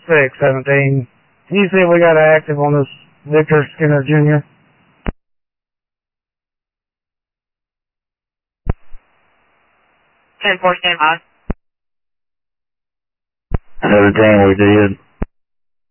617. Can you see if we got an active on this Victor Skinner Jr.? 10-4, stand by. 17, we did.